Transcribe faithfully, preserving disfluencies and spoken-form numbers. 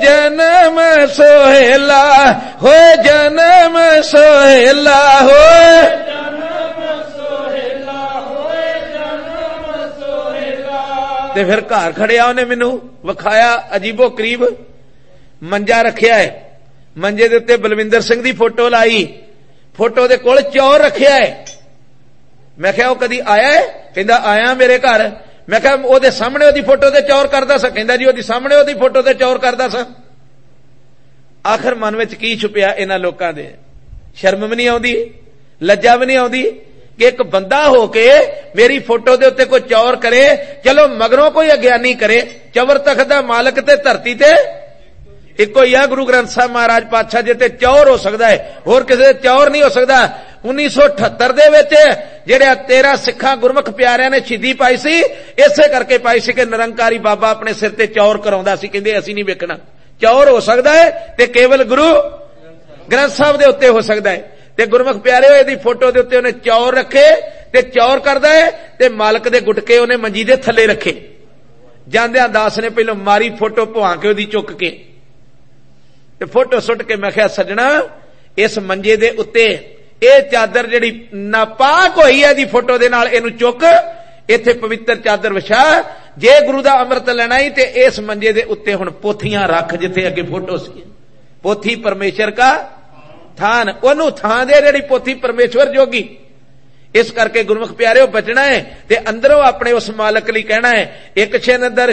जन्म सोहेला हो जन्म सोहेला हो ते फिर घर खड़िया उन्हें मैनू विखाया अजीबो करीब मंजा रखिया है, मंजे दे उत्ते बलविंदर सिंह दी फोटो लाई, फोटो दे कोल चौर रखिया है। मैं क्या वो कदी आया है? कहंदा आया मेरे घर। मैं क्या ओदे सामने ओदी फोटो ते चौर करदा सा? कहंदा जी ओदी सामने ओदी फोटो ते चौर करदा सा। आखिर मन विच की छुपिया इन्हां लोकां दे? शर्म भी नहीं आउंदी, लज्जा भी नहीं आउंदी कि एक बंदा होके मेरी फोटो दे उत्ते कोई चौर करे, चलो मगरों कोई अज्ञानी करे, चवर तख्त दा मालक ते धरती ते इको ही है गुरु ग्रंथ साहब महाराज पातशाह जी ते चौर हो सकता है, होर किसी दे चौर नहीं हो सकता। उन्नीस सौ अठहत्तर दे विच जेड़े तेरह सिखा गुरमुख प्यारियां ने शहीदी पाई सी, इसे करके पाई सी कि निरंकारी बाबा अपने सिर ते चौर कराउंदा सी, कहंदे असीं नहीं वेखना। चौर हो सकता है ते केवल गुरु ग्रंथ साहब दे उत्ते हो सकता है। ते गुरमुख प्यारे होए दी फोटो दे उत्ते उन्हें चौर रखे ते चौर करदा है ते मालक दे गुटके उन्हें मंजी दे थल्ले रखे। जांदियां दास ने पहलों मारी फोटो भुआ के ओदी चुक के ते फोटो सुट के मैं कहा सजना इस मंजे दे उत्ते ये चादर जिहड़ी नापाक होई है दी फोटो दे नाल इहनूं चुक इत्थे पवित्र चादर विछा, जे गुरु दा अमृत लेना ही ते इस मंजे दे उत्ते हुण पोथियां रख जिथे अगे फोटो सी। पोथी परमेश्वर का थान, ओनू थान दे जेहड़ी पोथी परमेश्वर जोगी। इस करके गुरमुख प्यारे बचना है ते अंदरों अपने उस मालक लई कहना है, एक छिन दर